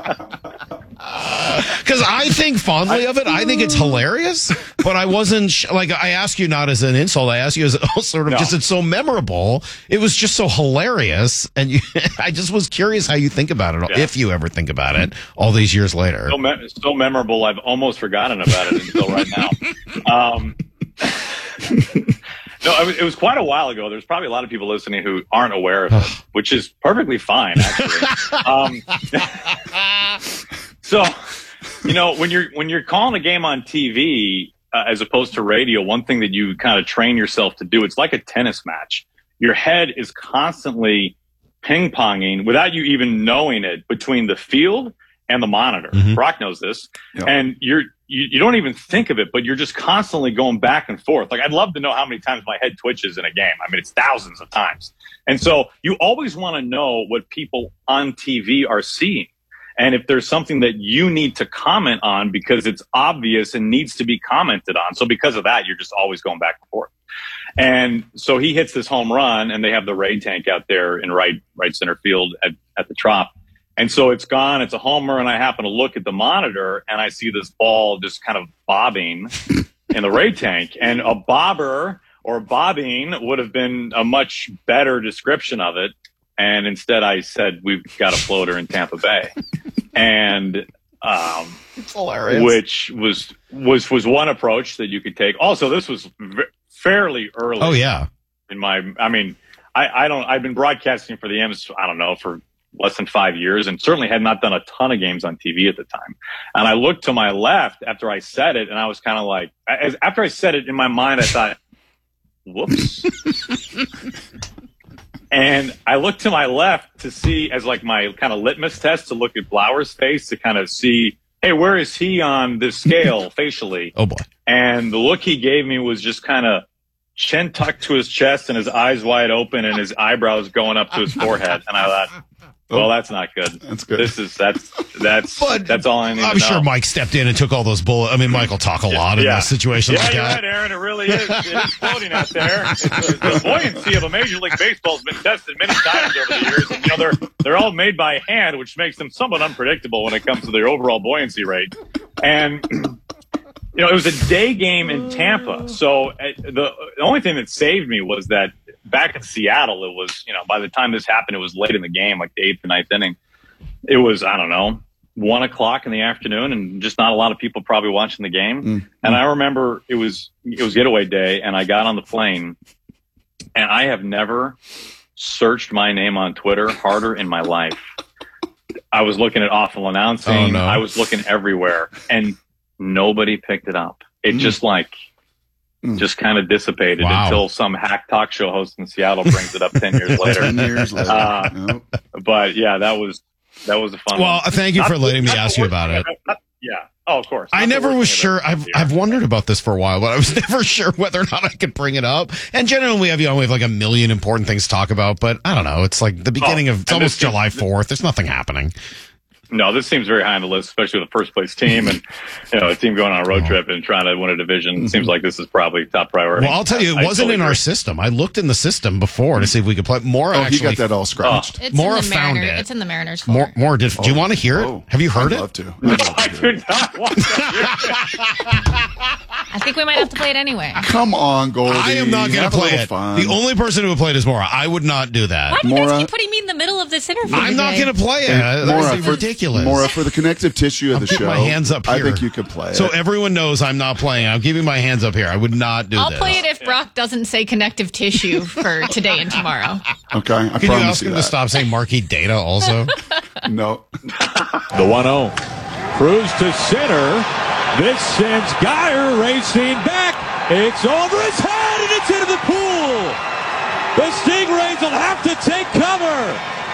Because I think fondly of it. I think it's hilarious, but I wasn't I ask you not as an insult. I ask you as sort of just, it's so memorable. It was just so hilarious. And I just was curious how you think about it, if you ever think about it all these years later. So memorable. I've almost forgotten about it until right now. No, it was quite a while ago. There's probably a lot of people listening who aren't aware of it, which is perfectly fine, actually. So, when you're calling a game on TV as opposed to radio, one thing that you kind of train yourself to do, it's like a tennis match. Your head is constantly ping-ponging without you even knowing it between the field and the monitor. Mm-hmm. Brock knows this. Yep. And you don't even think of it, but you're just constantly going back and forth. Like, I'd love to know how many times my head twitches in a game. I mean, it's thousands of times. And so you always want to know what people on TV are seeing. And if there's something that you need to comment on because it's obvious and needs to be commented on. So because of that, you're just always going back and forth. And so he hits this home run, and they have the Ray tank out there in right center field at the Trop. And so it's gone. It's a homer, and I happen to look at the monitor, and I see this ball just kind of bobbing in the Ray tank. And a bobber or bobbing would have been a much better description of it. And instead I said, we've got a floater in Tampa Bay. And it's hilarious. Which was one approach that you could take. Also, this was fairly early. Oh, yeah. I've been broadcasting for the M's, I don't know, for less than 5 years, and certainly had not done a ton of games on TV at the time. And I looked to my left after I said it, and I was kind of like, after I said it in my mind, I thought, whoops. And I looked to my left to see, as like my kind of litmus test, to look at Blauer's face to kind of see, hey, where is he on this scale facially? Oh, boy. And the look he gave me was just kind of chin tucked to his chest and his eyes wide open and his eyebrows going up to his forehead. And I thought, well, that's not good. That's good. That's all I need to know. I'm sure Mike stepped in and took all those bullets. I mean, Mike will talk a lot in this situation like that. Yeah, you're right, Aaron. It really is. It is floating out there. The buoyancy of a Major League Baseball has been tested many times over the years. And, they're all made by hand, which makes them somewhat unpredictable when it comes to their overall buoyancy rate. And it was a day game in Tampa. So the only thing that saved me was that back in Seattle, it was, by the time this happened, it was late in the game, like the 8th or 9th inning. It was, 1:00 in the afternoon, and just not a lot of people probably watching the game. Mm-hmm. And I remember it was getaway day, and I got on the plane, and I have never searched my name on Twitter harder in my life. I was looking at awful announcing. Oh, no. I was looking everywhere, and nobody picked it up. It just kind of dissipated until some hack talk show host in Seattle brings it up 10 years later. 10 years later. But yeah, that was a fun one. Well, thank you for letting me ask you about it. Yeah. Oh, of course. I never was sure. I've wondered about this for a while, but I was never sure whether or not I could bring it up. And generally, we have like a million important things to talk about, but I don't know. It's like the beginning of, it's almost July 4th. There's nothing happening. No, this seems very high on the list, especially with the first place team and a team going on a road trip and trying to win a division. It seems like this is probably top priority. Well, I'll tell you, it wasn't in our system. I looked in the system before to see if we could play. Maura he got that all scratched. Maura found it. It's in the Mariners folder. Maura did. Do you want to hear it? Have you heard it? I'd love to. No, I do not want to hear it. I think we might have to play it anyway. Come on, Goldie. I am not going to play it. Fun. The only person who would play it is Maura. I would not do that. Why do you guys keep putting me in the middle of this interview? I'm not going to play it. That's ridiculous. Maura, for the connective tissue of the show, my hands up here. I think you could play it. So everyone knows I'm not playing. I'm keeping my hands up here. I would not do this. I'll play it if Brock doesn't say connective tissue for today and tomorrow. Okay, I Can you ask him to stop saying marquee data also? No. The 1-0. Cruz to center. This sends Geyer racing back. It's over his head and it's into the pool. The Stingrays will have to take cover.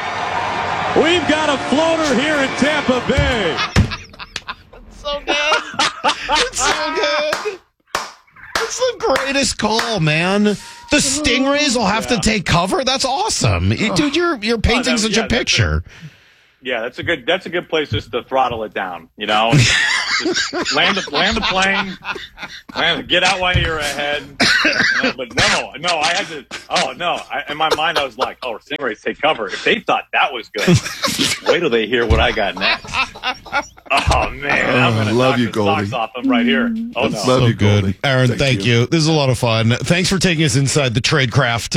We've got a floater here in Tampa Bay. It's so good. It's so good. It's the greatest call, man. The Stingrays will have to take cover. That's awesome, dude. You're painting such a picture. Yeah, that's a good place just to throttle it down, you know. Just land the plane, get out while you're ahead. You know, but no, I had to. Oh no! In my mind, I was like, "Oh, Stingrays take cover." If they thought that was good, wait till they hear what I got next. Oh man, I'm gonna love knock you, the Goldie. socks off them right here. Oh no, Love So you, good, Goldie. Aaron. Thank you. This is a lot of fun. Thanks for taking us inside the tradecraft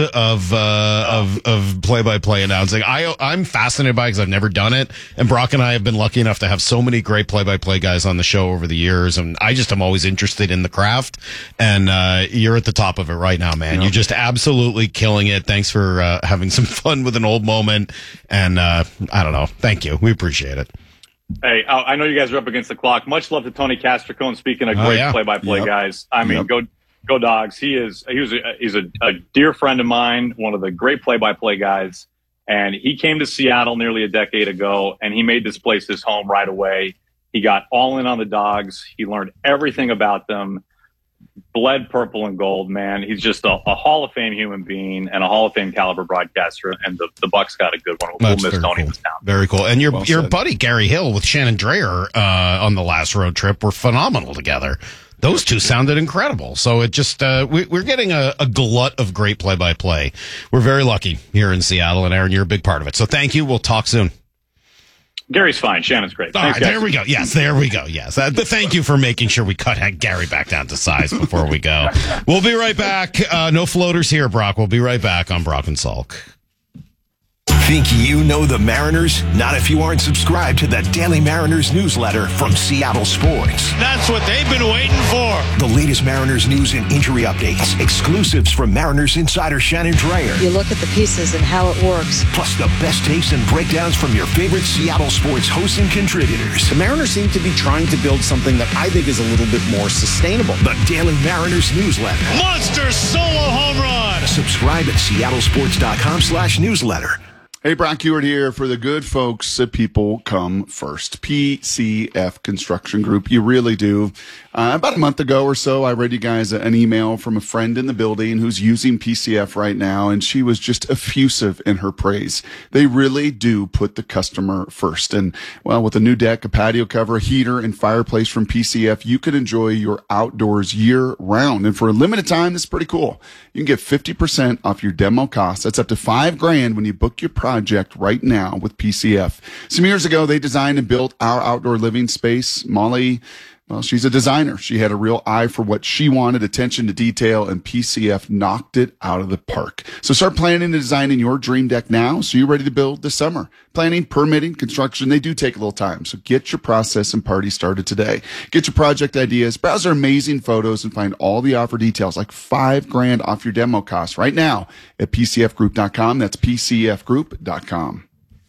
of play-by-play announcing. I'm fascinated by it because I've never done it, and Brock and I have been lucky enough to have so many great play-by-play guys on the show over the years, and I just am always interested in the craft. And you're at the top of it right now, man. Yep. You're just absolutely killing it. Thanks for having some fun with an old moment, and I don't know. Thank you. We appreciate it. Hey, I know you guys are up against the clock. Much love to Tony Castricone. Speaking of great yeah. play-by-play Yep. guys, I mean, Yep. go Dogs. He's a dear friend of mine, one of the great play-by-play guys, and he came to Seattle nearly a decade ago, and he made this place his home right away. He got all in on the Dogs. He learned everything about them. Bled purple and gold, man. He's just a Hall of Fame human being and a Hall of Fame caliber broadcaster. And the Bucks got a good one. We'll That's miss very Tony cool. in this town. Very cool. And your Well your said. buddy Gary Hill with Shannon Dreyer on the last road trip were phenomenal together. Those two sounded incredible. So it just we're getting a glut of great play-by-play. We're very lucky here in Seattle, and Aaron, you're a big part of it. So thank you. We'll talk soon. Gary's fine. Shannon's great. All Thanks, right, guys. there we go. Yes, there we go. Yes. Thank you for making sure we cut Gary back down to size before we go. We'll be right back. No floaters here, Brock. We'll be right back on Brock and Salk. Think you know the Mariners? Not if you aren't subscribed to the Daily Mariners newsletter from Seattle Sports. That's what they've been waiting for. The latest Mariners news and injury updates, exclusives from Mariners insider Shannon Dreyer, You look at the pieces and how it works. plus the best takes and breakdowns from your favorite Seattle sports hosts and contributors. The Mariners seem to be trying to build something that I think is a little bit more sustainable. The Daily Mariners newsletter. Monster solo home run. Subscribe at seattlesports.com/newsletter. Hey, Brock Ewart here for the good folks at People Come First. PCF Construction Group. You really do. About a month ago or so, I read you guys an email from a friend in the building who's using PCF right now, and she was just effusive in her praise. They really do put the customer first. And, well, with a new deck, a patio cover, a heater, and fireplace from PCF, you can enjoy your outdoors year-round. And for a limited time, this is pretty cool. You can get 50% off your demo cost. That's up to $5,000 when you book your project right now with PCF. Some years ago, they designed and built our outdoor living space. Molly, well, she's a designer. She had a real eye for what she wanted, attention to detail, and PCF knocked it out of the park. So start planning and designing your dream deck now so you're ready to build this summer. Planning, permitting, construction, they do take a little time. So get your process and party started today. Get your project ideas, browse our amazing photos, and find all the offer details like $5,000 off your demo cost right now at PCFgroup.com. That's PCFgroup.com.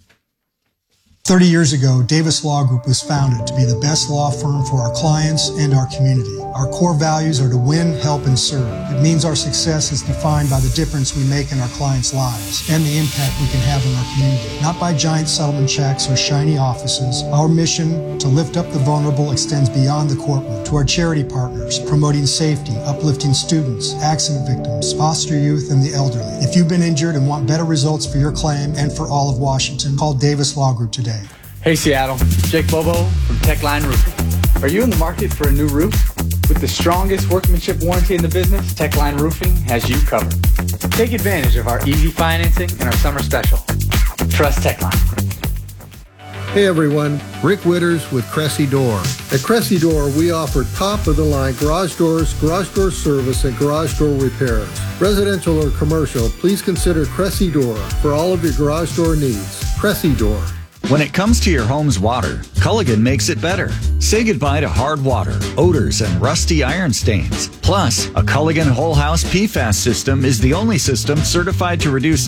30 years ago, Davis Law Group was founded to be the best law firm for our clients and our community. Our core values are to win, help, and serve. It means our success is defined by the difference we make in our clients' lives and the impact we can have in our community. Not by giant settlement checks or shiny offices. Our mission to lift up the vulnerable extends beyond the courtroom to our charity partners, promoting safety, uplifting students, accident victims, foster youth, and the elderly. If you've been injured and want better results for your claim and for all of Washington, call Davis Law Group today. Hey Seattle, Jake Bobo from Techline Roofing. Are you in the market for a new roof? With the strongest workmanship warranty in the business, Techline Roofing has you covered. Take advantage of our easy financing and our summer special. Trust Techline. Hey everyone, Rick Witters with Cressy Door. At Cressy Door, we offer top-of-the-line garage doors, garage door service, and garage door repairs. Residential or commercial, please consider Cressy Door for all of your garage door needs. Cressy Door. When it comes to your home's water, Culligan makes it better. Say goodbye to hard water, odors, and rusty iron stains. Plus, a Culligan Whole House PFAS system is the only system certified to reduce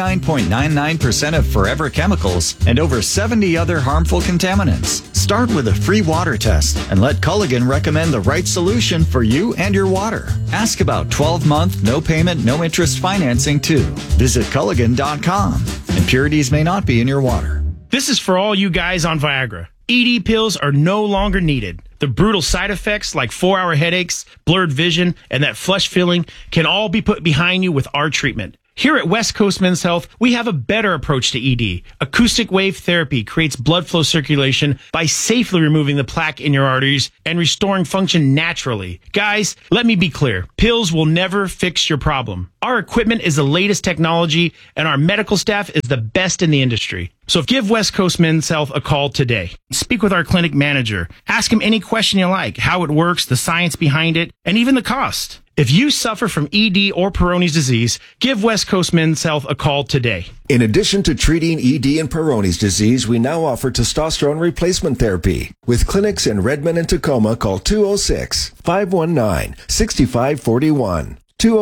99.99% of forever chemicals and over 70 other harmful contaminants. Start with a free water test and let Culligan recommend the right solution for you and your water. Ask about 12-month, no payment, no interest financing too. Visit Culligan.com. Impurities may not be in your water. This is for all you guys on Viagra. ED pills are no longer needed. The brutal side effects like 4-hour headaches, blurred vision, and that flush feeling can all be put behind you with our treatment. Here at West Coast Men's Health, we have a better approach to ED. Acoustic wave therapy creates blood flow circulation by safely removing the plaque in your arteries and restoring function naturally. Guys, let me be clear. Pills will never fix your problem. Our equipment is the latest technology, and our medical staff is the best in the industry. So give West Coast Men's Health a call today. Speak with our clinic manager. Ask him any question you like, how it works, the science behind it, and even the cost. If you suffer from ED or Peyronie's disease, give West Coast Men's Health a call today. In addition to treating ED and Peyronie's disease, we now offer testosterone replacement therapy. With clinics in Redmond and Tacoma, call 206-519-6541.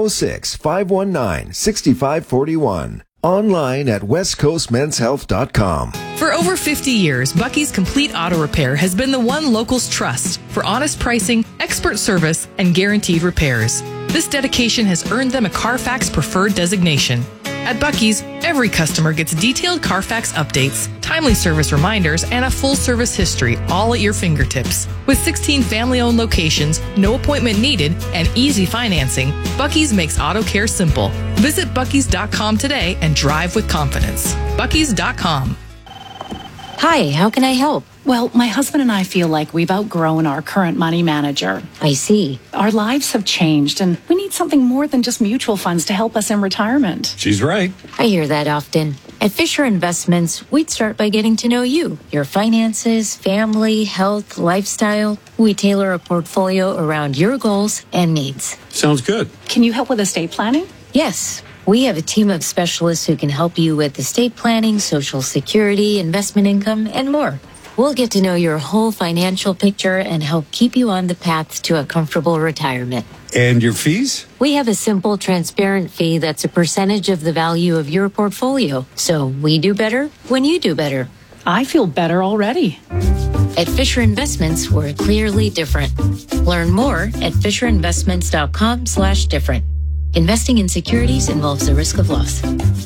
206-519-6541. Online at westcoastmenshealth.com. For over 50 years, Bucky's Complete Auto Repair has been the one locals trust for honest pricing, expert service, and guaranteed repairs. This dedication has earned them a Carfax Preferred designation. At Bucky's, every customer gets detailed Carfax updates, timely service reminders, and a full service history, all at your fingertips. With 16 family-owned locations, no appointment needed, and easy financing, Bucky's makes auto care simple. Visit Bucky's.com today and drive with confidence. Bucky's.com. Hi, how can I help? Well, my husband and I feel like we've outgrown our current money manager. I see. Our lives have changed, and we need something more than just mutual funds to help us in retirement. She's right. I hear that often. At Fisher Investments, we'd start by getting to know you, your finances, family, health, lifestyle. We tailor a portfolio around your goals and needs. Sounds good. Can you help with estate planning? Yes. We have a team of specialists who can help you with estate planning, Social Security, investment income, and more. We'll get to know your whole financial picture and help keep you on the path to a comfortable retirement. And your fees? We have a simple, transparent fee that's a percentage of the value of your portfolio. So we do better when you do better. I feel better already. At Fisher Investments, we're clearly different. Learn more at FisherInvestments.com/different. Investing in securities involves the risk of loss.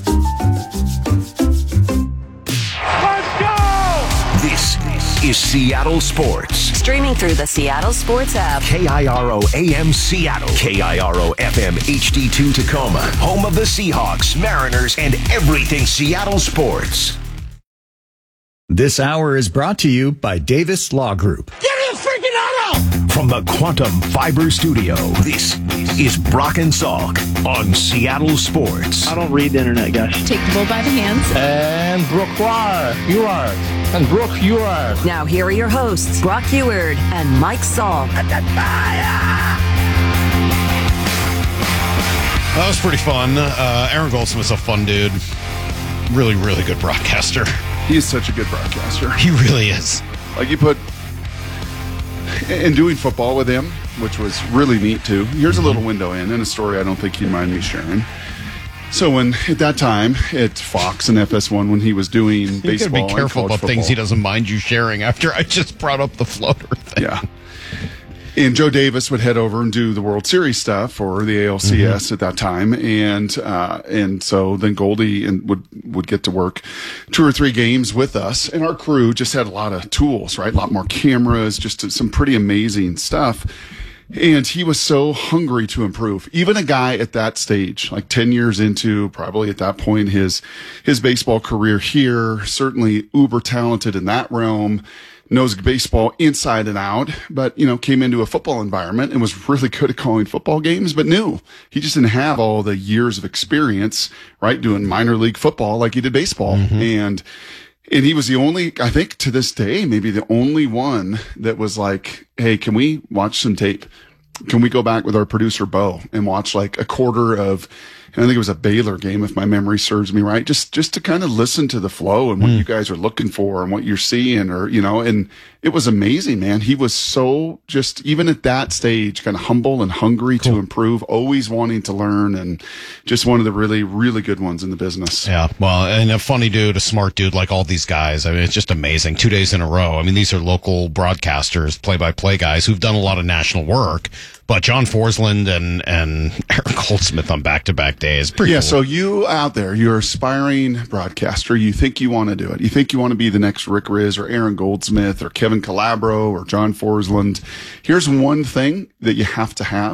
This is Seattle Sports. Streaming through the Seattle Sports app. KIRO AM Seattle. KIRO FM HD2 Tacoma. Home of the Seahawks, Mariners, and everything Seattle sports. This hour is brought to you by Davis Law Group. Give me a freaking auto! From the Quantum Fiber Studio, this is Brock and Salk on Seattle Sports. I don't read the internet, guys. Take the bull by the hands. And Brooke, you are. And Brooke, you are. Now here are your hosts, Brock Eward and Mike Salk. That was pretty fun. Aaron Goldsmith's a fun dude. Really, really good broadcaster. He's such a good broadcaster. He really is. Like you put, and doing football with him, which was really neat too. Here's a little window in, and a story I don't think he'd mind me sharing. So when at that time at Fox and FS1, when he was doing baseball, you gotta be careful about football, things he doesn't mind you sharing. After I just brought up the floater thing. Yeah. And Joe Davis would head over and do the World Series stuff or the ALCS at that time, and so then Goldie would get to work 2 or 3 games with us, and our crew just had a lot of tools, right? A lot more cameras, just some pretty amazing stuff. And he was so hungry to improve. Even a guy at that stage, like 10 years into probably at that point his baseball career here, certainly uber talented in that realm. Knows baseball inside and out, but, came into a football environment and was really good at calling football games, but knew he just didn't have all the years of experience, right? Doing minor league football like he did baseball. And he was the only, I think to this day, maybe the only one that was like, hey, can we watch some tape? Can we go back with our producer, Bo, and watch like a quarter of, and I think it was a Baylor game, if my memory serves me right, just to kind of listen to the flow and what you guys are looking for and what you're seeing, or, and it was amazing, man. He was so just, even at that stage, kind of humble and hungry to improve, always wanting to learn, and just one of the really, really good ones in the business. Yeah. Well, and a funny dude, a smart dude, like all these guys. I mean, it's just amazing. 2 days in a row. I mean, these are local broadcasters, play-by-play guys who've done a lot of national work. But John Forsland and Aaron Goldsmith on back-to-back days. Pretty cool. So you out there, you're aspiring broadcaster. You think you want to do it. You think you want to be the next Rick Riz or Aaron Goldsmith or Kevin Calabro or John Forsland. Here's one thing that you have to have,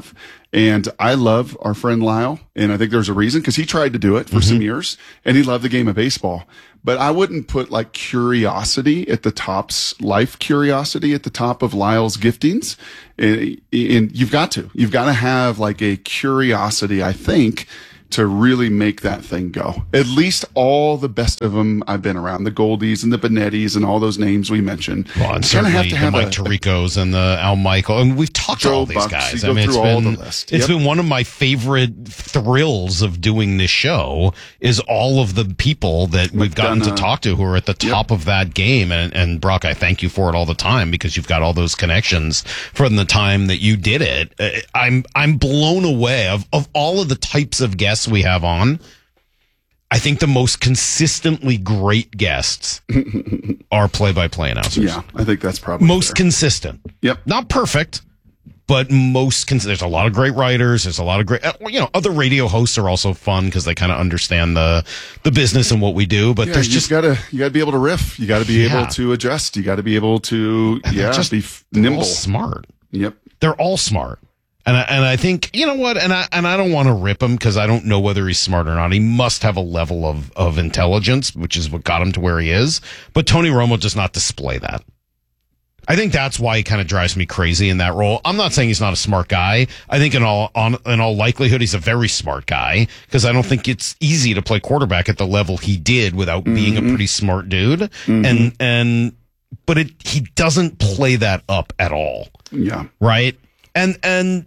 And I love our friend Lyle, and I think there's a reason, because he tried to do it for some years, and he loved the game of baseball. But I wouldn't put like curiosity at the tops, life curiosity at the top of Lyle's giftings. And you've got to have like a curiosity, I think, to really make that thing go. At least all the best of them I've been around, the Goldies and the Benettis and all those names we mentioned. Well, and certainly the Mike Tiricos and the Al Michael, and we've talked to all these guys. I mean, it's been one of my favorite thrills of doing this show is all of the people that we've gotten to talk to who are at the top of that game. And Brock, I thank you for it all the time, because you've got all those connections from the time that you did it. I'm blown away of all of the types of guests we have on. I think the most consistently great guests are play-by-play announcers. Yeah, I think that's probably most consistent. Yep. Not perfect, but most there's a lot of great writers. There's a lot of great, other radio hosts are also fun because they kind of understand the business and what we do. But there's you got to be able to riff. You got to be able to adjust. You got to be able to be nimble, smart. Yep. They're all smart. And I think, you know what, and I don't want to rip him because I don't know whether he's smart or not. He must have a level of intelligence, which is what got him to where he is. But Tony Romo does not display that. I think that's why he kind of drives me crazy in that role. I'm not saying he's not a smart guy. I think in all likelihood, he's a very smart guy, because I don't think it's easy to play quarterback at the level he did without being a pretty smart dude. But he doesn't play that up at all. Yeah. Right. And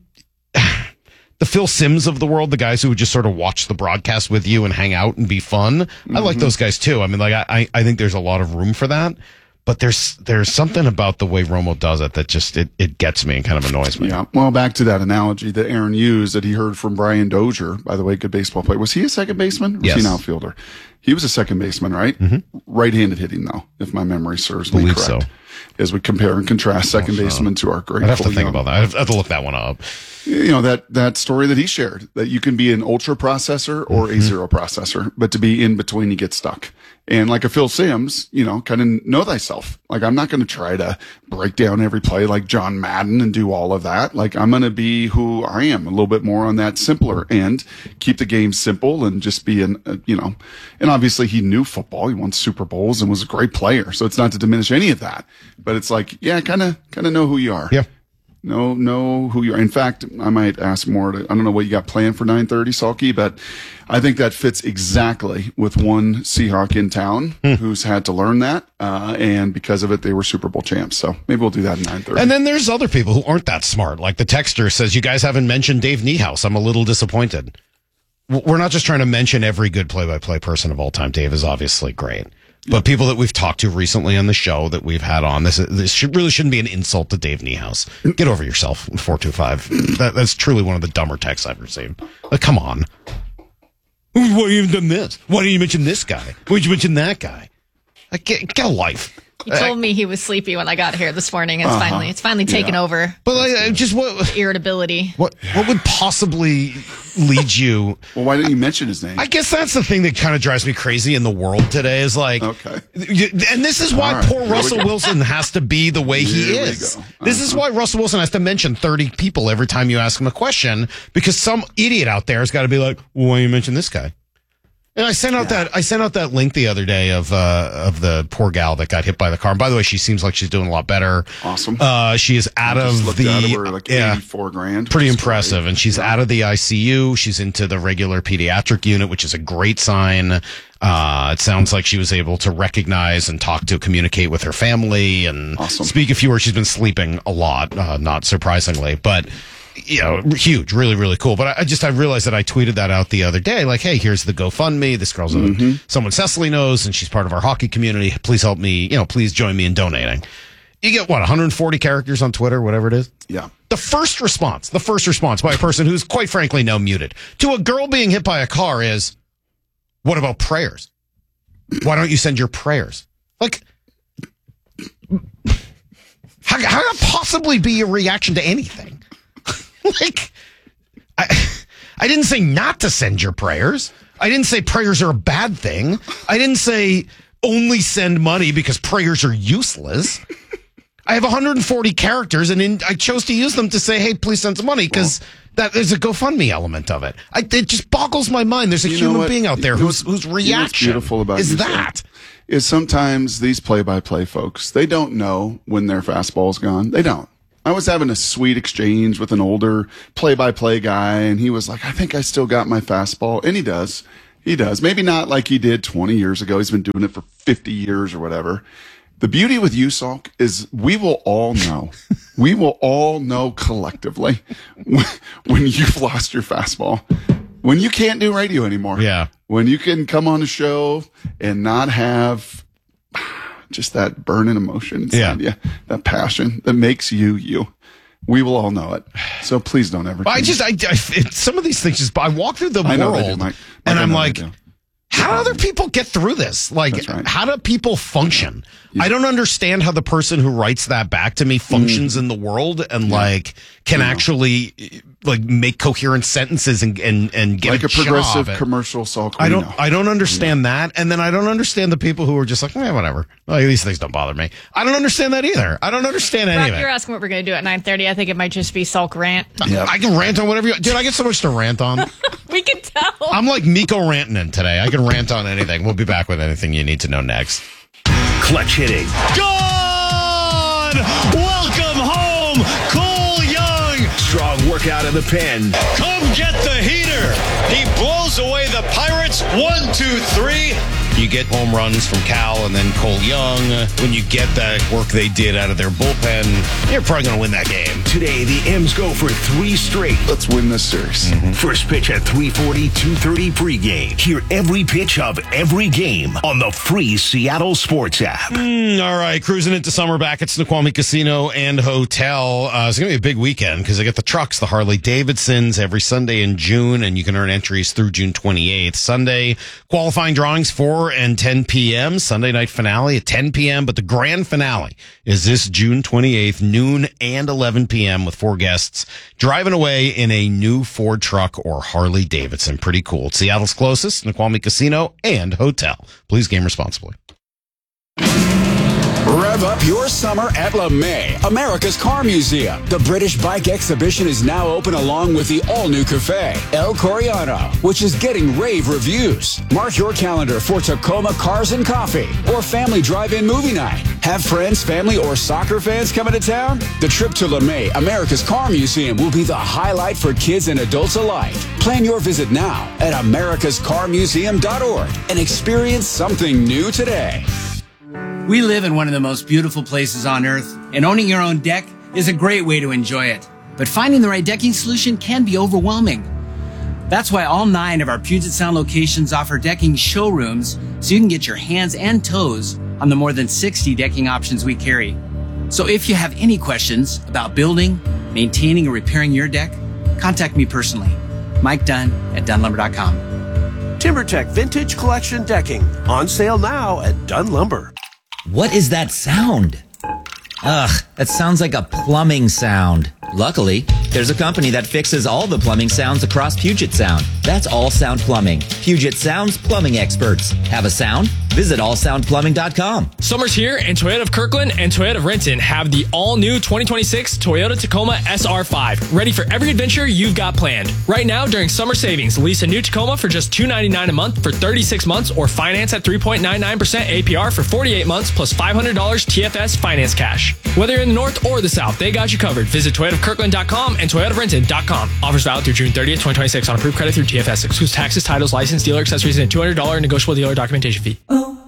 the Phil Simms of the world, the guys who would just sort of watch the broadcast with you and hang out and be fun. I like those guys too. I mean, like I think there's a lot of room for that, but there's something about the way Romo does it that just, it gets me and kind of annoys me. Yeah. Well, back to that analogy that Aaron used that he heard from Brian Dozier, by the way, good baseball player. Was he a second baseman? Was he an outfielder? He was a second baseman, right? Right-handed hitting though, if my memory serves me correct. So. As we compare and contrast second baseman to our great. I'd have to think about that. I'd have to look that one up. That story that he shared, that you can be an ultra processor or a zero processor, but to be in between, you get stuck. And like a Phil Simms, kind of know thyself. Like, I'm not going to try to break down every play like John Madden and do all of that. Like, I'm going to be who I am, a little bit more on that simpler end, keep the game simple and just be and obviously he knew football. He won Super Bowls and was a great player. So it's not to diminish any of that, but it's like, kind of know who you are. Yeah. Know who you are. In fact, I might ask more. I don't know what you got planned for 9:30, Salky, but I think that fits exactly with one Seahawk in town who's had to learn that, and because of it, they were Super Bowl champs. So maybe we'll do that at 9:30. And then there's other people who aren't that smart. Like the texter says, you guys haven't mentioned Dave Niehaus. I'm a little disappointed. We're not just trying to mention every good play-by-play person of all time. Dave is obviously great. But people that we've talked to recently on the show that we've had on, this really shouldn't be an insult to Dave Niehaus. Get over yourself, 425. That's truly one of the dumber texts I've received. Like, come on. Why have you done this? Why didn't you mention this guy? Why did you mention that guy? Like, get a life. He told me he was sleepy when I got here this morning. It's finally taken over. But just what irritability? What would possibly lead you? Well, why didn't you mention his name? I guess that's the thing that kind of drives me crazy in the world today. Is like, and this is why poor Russell Wilson has to be the way he is. This is why Russell Wilson has to mention 30 people every time you ask him a question, because some idiot out there has got to be like, well, why you mention this guy? And I sent out that link the other day of the poor gal that got hit by the car. And by the way, she seems like she's doing a lot better. Awesome. She is out of her, like $84,000. Pretty impressive. And she's out of the ICU. She's into the regular pediatric unit, which is a great sign. It sounds like she was able to recognize and communicate with her family and speak a few words. She's been sleeping a lot, not surprisingly, but huge, really, really cool. But I realized that I tweeted that out the other day, like, hey, here's the GoFundMe. This girl's someone Cecily knows, and she's part of our hockey community. Please help me, please join me in donating. You get 140 characters on Twitter, whatever it is. Yeah. The first response by a person who's quite frankly now muted to a girl being hit by a car is, what about prayers? Why don't you send your prayers? Like, how could that possibly be a reaction to anything? Like, I didn't say not to send your prayers. I didn't say prayers are a bad thing. I didn't say only send money because prayers are useless. I have 140 characters, and I chose to use them to say, hey, please send some money, because there's a GoFundMe element of it. It just boggles my mind. There's a human being out there whose reaction beautiful about is that. Is sometimes these play-by-play folks, they don't know when their fastball's gone. They don't. I was having a sweet exchange with an older play-by-play guy, and he was like, I think I still got my fastball. And he does. He does. Maybe not like he did 20 years ago. He's been doing it for 50 years or whatever. The beauty with you, Salk, is we will all know. We will all know collectively when you've lost your fastball. When you can't do radio anymore. Yeah. When you can come on the show and not have just that burning emotion inside you, that passion that makes you. We will all know it. So please don't ever. Some of these things just, I walk through the world and I'm like, how do other people get through this? Like, how do people function? Yeah. I don't understand how the person who writes that back to me functions in the world and can actually make coherent sentences and get like a progressive job. Commercial Salk. I don't understand that, and then I don't understand the people who are just like, whatever. Like, these things don't bother me. I don't understand that either. I don't understand any of it. You're asking what we're going to do at 9:30. I think it might just be Salk rant. Yeah. I can rant on whatever you. Dude, I get so much to rant on. We can tell. I'm like Miko Rantanen today. I can rant on anything. We'll be back with anything you need to know next. Clutch hitting. Gone! Welcome home, Cole Young. Strong workout in the pen. Come get the heater. He blows away the Pirates. 1, 2, 3. You get home runs from Cal and then Cole Young. When you get that work they did out of their bullpen, you're probably going to win that game. Today, the M's go for 3 straight. Let's win this series. First pitch at 3:40, 2:30 pregame. Hear every pitch of every game on the free Seattle Sports app. All right, cruising into summer back at Snoqualmie Casino and Hotel. It's going to be a big weekend because they get the trucks, the Harley Davidsons, every Sunday in June, and you can earn entries through June 28th. Sunday, qualifying drawings 4 and 10 p.m. Sunday night finale at 10 p.m. But the grand finale is this June 28th, noon and 11 p.m. with 4 guests driving away in a new Ford truck or Harley Davidson. Pretty cool. It's Seattle's closest, Snoqualmie Casino and Hotel. Please game responsibly. Rev up your summer at LeMay, America's Car Museum. The British Bike Exhibition is now open along with the all-new cafe, El Coriano, which is getting rave reviews. Mark your calendar for Tacoma Cars and Coffee or family drive-in movie night. Have friends, family, or soccer fans coming to town? The trip to LeMay, America's Car Museum will be the highlight for kids and adults alike. Plan your visit now at americascarmuseum.org and experience something new today. We live in one of the most beautiful places on earth, and owning your own deck is a great way to enjoy it. But finding the right decking solution can be overwhelming. That's why all 9 of our Puget Sound locations offer decking showrooms so you can get your hands and toes on the more than 60 decking options we carry. So if you have any questions about building, maintaining, or repairing your deck, contact me personally, Mike Dunn at DunnLumber.com. TimberTech Vintage Collection Decking, on sale now at Dunn Lumber. What is that sound? Ugh, that sounds like a plumbing sound. Luckily, there's a company that fixes all the plumbing sounds across Puget Sound. That's All Sound Plumbing. Puget Sound's plumbing experts. Have a sound? Visit allsoundplumbing.com. Summer's here, and Toyota of Kirkland and Toyota of Renton have the all-new 2026 Toyota Tacoma SR5, ready for every adventure you've got planned. Right now, during summer savings, lease a new Tacoma for just $299 a month for 36 months or finance at 3.99% APR for 48 months plus $500 TFS finance cash. Whether you're in the north or the south, they got you covered. Visit ToyotaofKirkland.com and ToyotaofRenton.com. Offers valid through June 30th, 2026 on approved credit through TFS. Excludes taxes, titles, license, dealer accessories, and a $200 negotiable dealer documentation fee.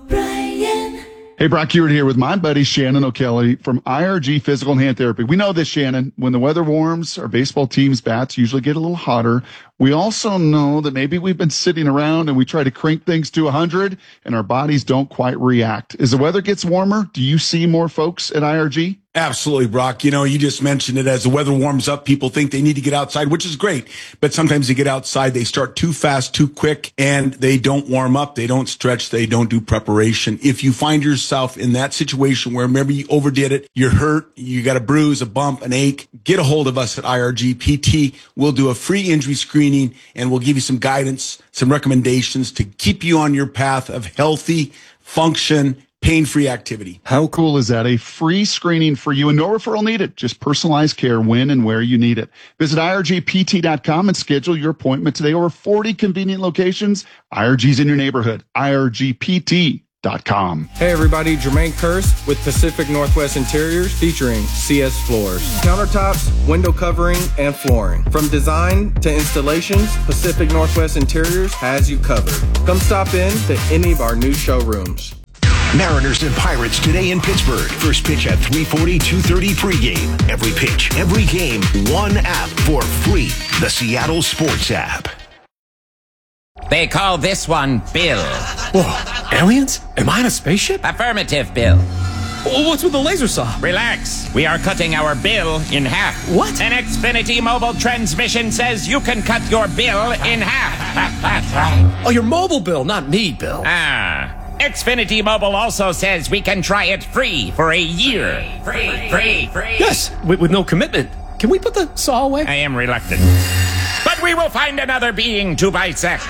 Hey, Brock Hewitt here with my buddy Shannon O'Kelly from IRG Physical and Hand Therapy. We know this, Shannon. When the weather warms, our baseball team's bats usually get a little hotter. We also know that maybe we've been sitting around and we try to crank things to 100 and our bodies don't quite react. As the weather gets warmer, do you see more folks at IRG? Absolutely, Brock. You know, you just mentioned it. As the weather warms up, people think they need to get outside, which is great. But sometimes they get outside, they start too fast, too quick, and they don't warm up. They don't stretch. They don't do preparation. If you find yourself in that situation where maybe you overdid it, you're hurt, you got a bruise, a bump, an ache, get a hold of us at IRG PT. We'll do a free injury screening and we'll give you some guidance, some recommendations to keep you on your path of healthy function, pain-free activity. How cool is that? A free screening for you and no referral needed. Just personalized care when and where you need it. Visit IRGPT.com and schedule your appointment today. Over 40 convenient locations. IRG's in your neighborhood. IRGPT.com. Hey everybody, Jermaine Kearse with Pacific Northwest Interiors featuring CS Floors. Countertops, window covering, and flooring. From design to installations, Pacific Northwest Interiors has you covered. Come stop in to any of our new showrooms. Mariners and Pirates today in Pittsburgh. First pitch at 3:40, 2:30 pregame. Every pitch, every game, one app for free. The Seattle Sports app. They call this one Bill. Whoa, aliens? Am I in a spaceship? Affirmative, Bill. What's with the laser saw? Relax. We are cutting our bill in half. What? An Xfinity mobile transmission says you can cut your bill in half. Oh, your mobile bill, not me, Bill. Xfinity Mobile also says we can try it free for a year. Free. Yes, with no commitment. Can we put the saw away? I am reluctant. But we will find another being to bisect.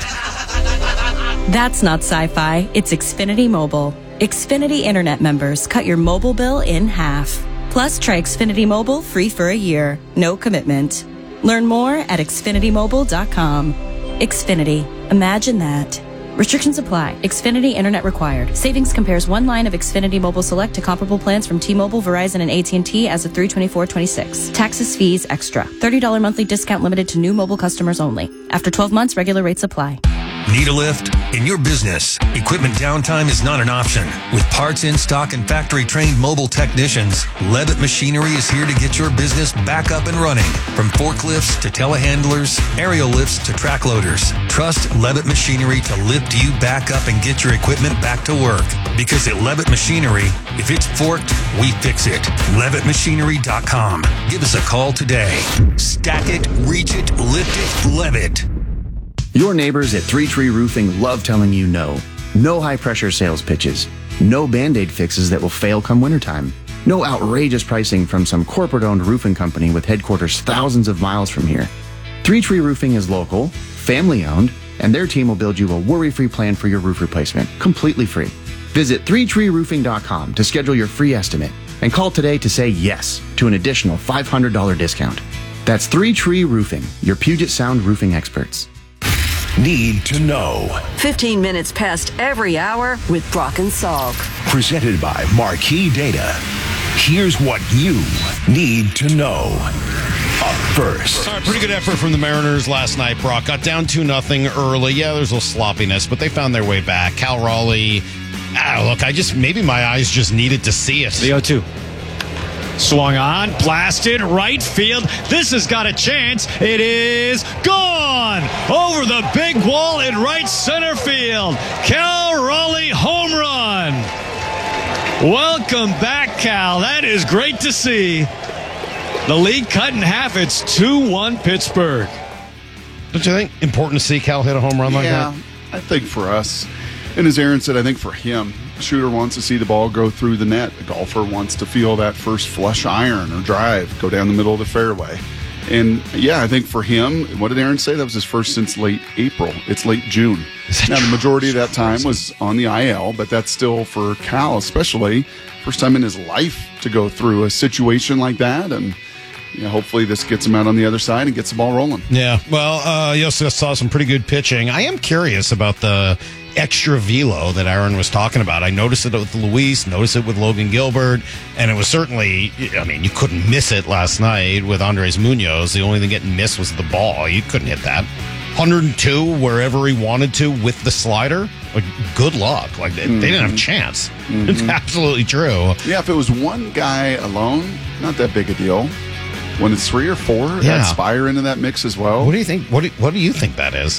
That's not sci-fi. It's Xfinity Mobile. Xfinity Internet members cut your mobile bill in half. Plus, try Xfinity Mobile free for a year. No commitment. Learn more at xfinitymobile.com. Xfinity. Imagine that. Restrictions apply. Xfinity Internet required. Savings compares one line of Xfinity Mobile Select to comparable plans from T-Mobile, Verizon, and AT&T as of 3/24/26. Taxes, fees, extra. $30 monthly discount limited to new mobile customers only. After 12 months, regular rates apply. Need a lift? In your business, equipment downtime is not an option. With parts in stock and factory-trained mobile technicians, Levitt Machinery is here to get your business back up and running. From forklifts to telehandlers, aerial lifts to track loaders. Trust Levitt Machinery to lift you back up and get your equipment back to work. Because at Levitt Machinery, if it's forked, we fix it. LevittMachinery.com. Give us a call today. Stack it, reach it, lift it, Levitt. Your neighbors at 3 Tree Roofing love telling you no. No high-pressure sales pitches. No Band-Aid fixes that will fail come wintertime. No outrageous pricing from some corporate-owned roofing company with headquarters thousands of miles from here. 3 Tree Roofing is local, family-owned, and their team will build you a worry-free plan for your roof replacement, completely free. Visit 3treeroofing.com to schedule your free estimate and call today to say yes to an additional $500 discount. That's 3 Tree Roofing, your Puget Sound roofing experts. Need to know. 15 minutes past every hour with Brock and Salk. Presented by Marquee Data. Here's what you need to know. Up first. All right, pretty good effort from the Mariners last night, Brock. Got down 2-0 early. Yeah, there's a little sloppiness, but they found their way back. Cal Raleigh. Look, maybe my eyes just needed to see it. The 0-2. Swung on, blasted, right field. This has got a chance. It is gone over the big wall in right center field. Cal Raleigh home run. Welcome back, Cal. That is great to see. The lead cut in half. It's 2-1 Pittsburgh. Don't you think important to see Cal hit a home run like that? Yeah, I think for us, and as Aaron said, I think for him, the shooter wants to see the ball go through the net. The golfer wants to feel that first flush iron or drive go down the middle of the fairway. And yeah, I think for him, what did Aaron say? That was his first since late April. It's late June. Now, the majority of that time was on the IL, but that's still for Cal, especially first time in his life to go through a situation like that. And hopefully this gets him out on the other side and gets the ball rolling. Yeah, well, you also saw some pretty good pitching. I am curious about the extra velo that Aaron was talking about. I noticed it with Luis, noticed it with Logan Gilbert, and it was certainly, you couldn't miss it last night with Andres Munoz. The only thing getting missed was the ball. You couldn't hit that. 102 wherever he wanted to with the slider. Like, good luck. Like, they didn't have a chance. Mm-hmm. It's absolutely true. Yeah, if it was one guy alone, not that big a deal. When it's 3 or 4, add Spire into that mix as well. What do you think? What do you think that is?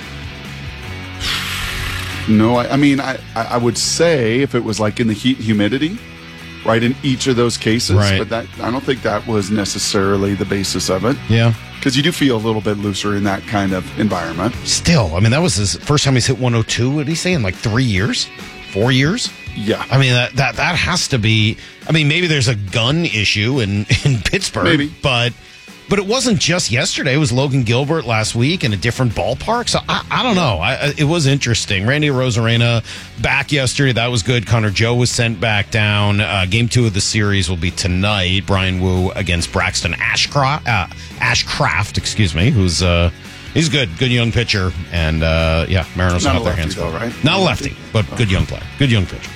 No, I would say if it was like in the heat and humidity, right, in each of those cases, right. But I don't think that was necessarily the basis of it. Yeah. Because you do feel a little bit looser in that kind of environment. Still, that was his first time he's hit 102. What did he say, in like 3 years? 4 years? Yeah. That has to be, maybe there's a gun issue in Pittsburgh. Maybe. But But it wasn't just yesterday. It was Logan Gilbert last week in a different ballpark. So I don't know. It was interesting. Randy Arozarena back yesterday. That was good. Connor Joe was sent back down. Game 2 of the series will be tonight. Brian Wu against Braxton Ashcraft, excuse me, who's he's good. Good young pitcher. And Mariners not have their lefty, hands full. though, right? Not a lefty, but good young player. Good young pitcher.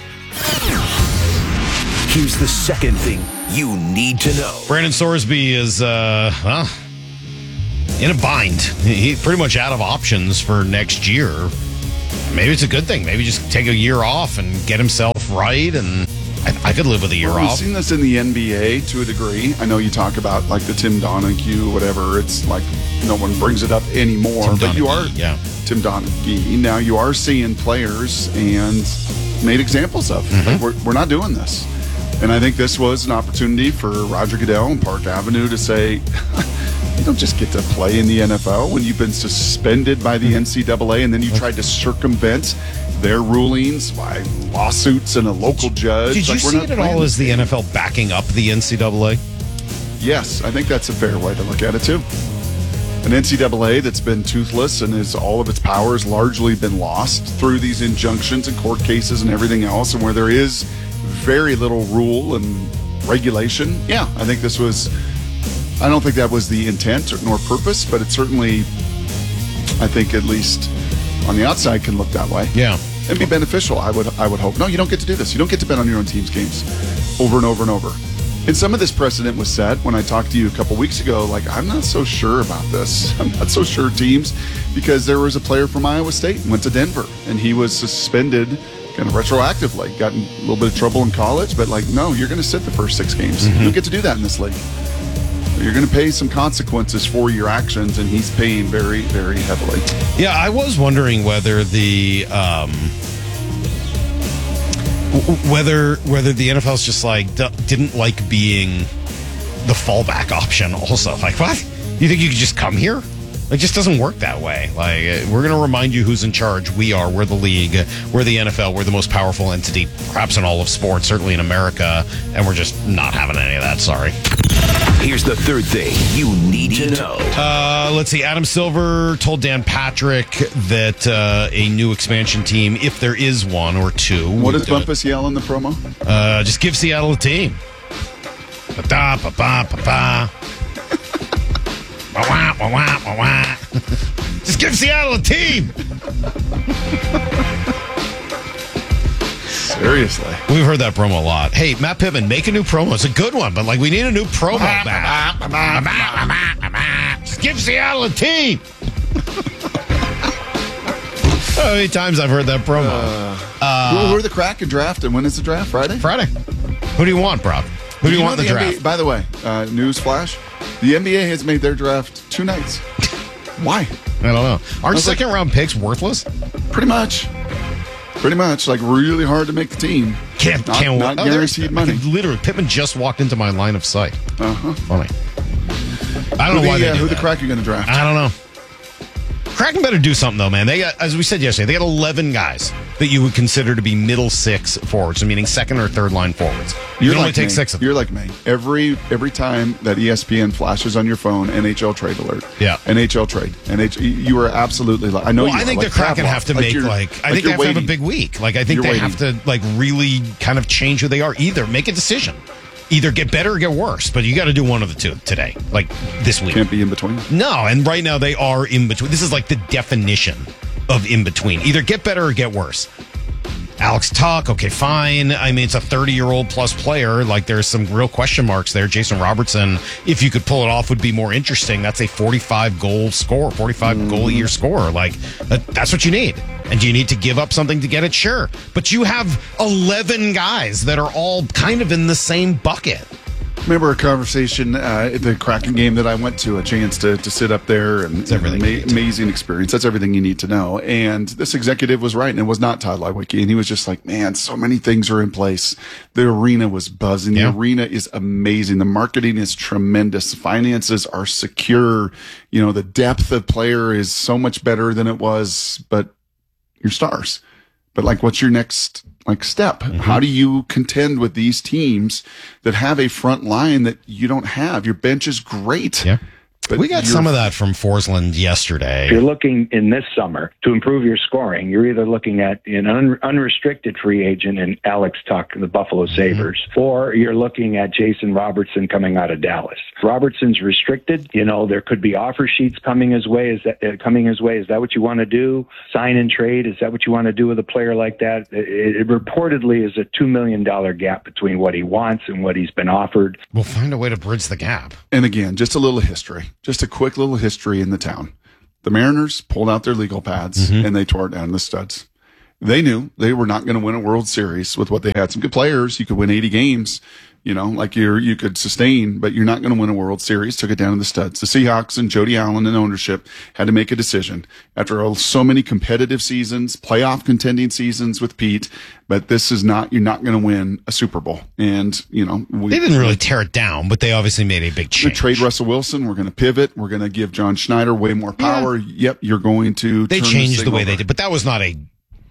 Here's the second thing you need to know. Brandon Sorsby is, in a bind. He's pretty much out of options for next year. Maybe it's a good thing. Maybe just take a year off and get himself right, and I could live with a year We've off. seen this in the NBA to a degree. I know you talk about like the Tim Donaghy, whatever. It's like no one brings it up anymore. But you are Tim Donaghy. Now you are seeing players and made examples of. Like we're not doing this. And I think this was an opportunity for Roger Goodell and Park Avenue to say, you don't just get to play in the NFL when you've been suspended by the NCAA and then you tried to circumvent their rulings by lawsuits and a local judge. Did you see it at all as the NFL backing up the NCAA? Yes, I think that's a fair way to look at it too. An NCAA that's been toothless and is all of its powers largely been lost through these injunctions and court cases and everything else, and where there is very little rule and regulation. Yeah, I think this was, I don't think that was the intent nor purpose, but it certainly, I think at least on the outside can look that way. Yeah. And be beneficial, I would hope. No, you don't get to do this. You don't get to bet on your own team's games over and over and over. And some of this precedent was set when I talked to you a couple weeks ago, like, I'm not so sure about this. I'm not so sure teams, because there was a player from Iowa State and went to Denver, and he was suspended kind of retroactively. Got in a little bit of trouble in college, but like, no, you're going to sit the first 6 games. You don't get to do that in this league. You're going to pay some consequences for your actions, and he's paying very, very heavily. Yeah, I was wondering whether the whether the NFL's just like didn't like being the fallback option. Also, like, what? You think you could just come here? It just doesn't work that way. Like, we're going to remind you who's in charge. We are. We're the league. We're the NFL. We're the most powerful entity, perhaps in all of sports, certainly in America. And we're just not having any of that. Sorry. Here's the third thing you need to know. Let's see. Adam Silver told Dan Patrick that a new expansion team, if there is one or two. What does Bumpus yell in the promo? Just give Seattle a team. Pa-da, pa-pa, pa-pa. Just give Seattle a team. Seriously. We've heard that promo a lot. Hey, Matt Pittman, make a new promo. It's a good one, but like, we need a new promo back. Just give Seattle a team. How many times I've heard that promo? Who are the Kraken draft, and when is the draft? Friday? Friday. Who do you want, Brock? Who do you want in the draft? NBA, by the way, news flash, the NBA has made their draft 2 nights. Why? I don't know. Aren't second-round picks worthless? Pretty much. Like, really hard to make the team. Can't not guaranteed money. Literally, Pittman just walked into my line of sight. Funny. I don't know why they do who that. the Kraken going to draft? I don't know. Kraken better do something, though, man. They got, as we said yesterday, they got 11 guys that you would consider to be middle 6 forwards, so meaning second or third line forwards. You can only take 6 of them. You're like me. Every time that ESPN flashes on your phone, NHL trade alert. Yeah. NHL trade. You are absolutely I know. Well, I think the Kraken have to make I think they have to have a big week. Like, I think they have to like really kind of change who they are. Either make a decision. Either get better or get worse, but you got to do one of the two today, like this week. Can't be in between. No, and right now they are in between. This is like the definition of in between. Either get better or get worse. Alex Tuck, okay, fine. I mean, it's a 30-year-old plus player. Like, there's some real question marks there. Jason Robertson, if you could pull it off, would be more interesting. That's a 45-goal score, 45-goal-a-year scorer. Like, that's what you need. And do you need to give up something to get it? Sure. But you have 11 guys that are all kind of in the same bucket. Remember a conversation at the Kraken game that I went to, a chance to sit up there, and amazing experience. That's everything you need to know. And this executive was right, and it was not Todd Leiweke. And he was just like, man, so many things are in place. The arena was buzzing. The arena is amazing. The marketing is tremendous. Finances are secure. You know, the depth of player is so much better than it was, but your stars. But like, what's your next step? How do you contend with these teams that have a front line that you don't have? Your bench is great. Yeah. But we got some of that from Forsland yesterday. If you're looking in this summer to improve your scoring, you're either looking at an unrestricted free agent in Alex Tuck, the Buffalo Sabres, or you're looking at Jason Robertson coming out of Dallas. Robertson's restricted. There could be offer sheets coming his way. Is that what you want to do? Sign and trade? Is that what you want to do with a player like that? It reportedly is a $2 million gap between what he wants and what he's been offered. We'll find a way to bridge the gap. And again, just a little history, just a quick little history in the town. The Mariners pulled out their legal pads and they tore it down to the studs. They knew they were not going to win a World Series with what they had. Some good players. You could win 80 games, like you could sustain, but you're not going to win a World Series. Took it down to the studs. The Seahawks and Jody Allen and ownership had to make a decision after so many competitive seasons, playoff contending seasons with Pete. But you're not going to win a Super Bowl. And, they didn't really tear it down, but they obviously made a big change. We trade Russell Wilson. We're going to pivot. We're going to give John Schneider way more power. Yeah. Yep. You're going to. They changed the way they did, but that was not a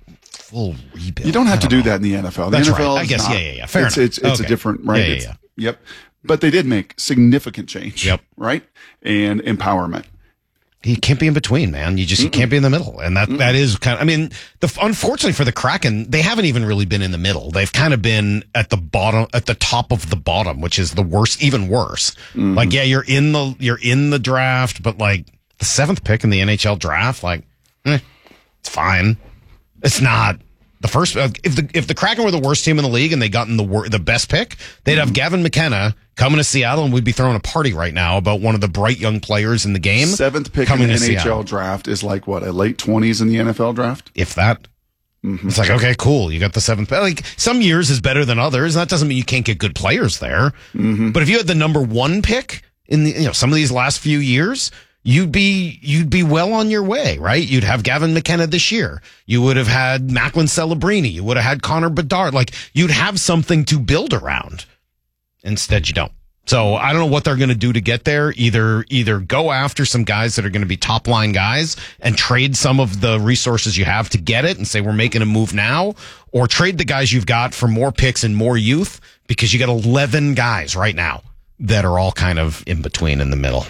full rebuild. You don't have to do that in the NFL. That's the NFL right. I guess, yeah. Fair enough. It's a different, right? Yeah. Yep. But they did make significant change. Yep. Right? And empowerment. You can't be in between, man. You can't be in the middle. And that is kind of, unfortunately for the Kraken, they haven't even really been in the middle. They've kind of been at the bottom, at the top of the bottom, which is the worst, even worse. Like, yeah, you're in the draft, but like the 7th pick in the NHL draft, it's fine. It's not the first. If the Kraken were the worst team in the league and they gotten the best pick, they'd have Gavin McKenna coming to Seattle, and we'd be throwing a party right now about one of the bright young players in the game. 7th pick coming in the to NHL Seattle. draft is like what, a late 20s in the NFL draft? If that. It's like, okay, cool. You got the 7th pick. Like, some years is better than others. That doesn't mean you can't get good players there. But if you had the number 1 pick in the some of these last few years, you'd be well on your way, right? You'd have Gavin McKenna this year. You would have had Macklin Celebrini. You would have had Connor Bedard. Like, you'd have something to build around. Instead, you don't. So I don't know what they're going to do to get there. Either go after some guys that are going to be top line guys and trade some of the resources you have to get it and say we're making a move now, or trade the guys you've got for more picks and more youth, because you got 11 guys right now that are all kind of in between in the middle.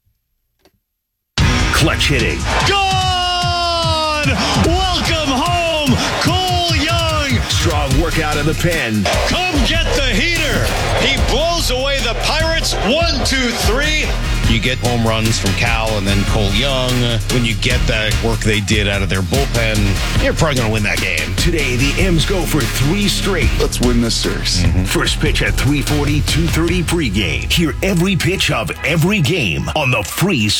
Clutch hitting. Gone! Welcome home, Cole Young! Strong workout in the pen. Come get the heater! He blows away the Pirates. 1, 2, 3. You get home runs from Cal and then Cole Young. When you get that work they did out of their bullpen, you're probably going to win that game. Today, the M's go for 3 straight. Let's win this series. First pitch at 3:40, 2:30 pregame. Hear every pitch of every game on the free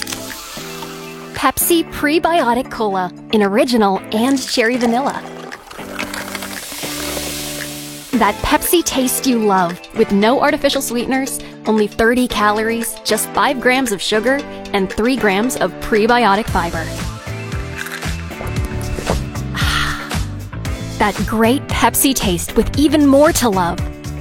Pepsi Prebiotic Cola in original and cherry vanilla. That Pepsi taste you love, with no artificial sweeteners, only 30 calories, just 5 grams of sugar, and 3 grams of prebiotic fiber. That great Pepsi taste with even more to love.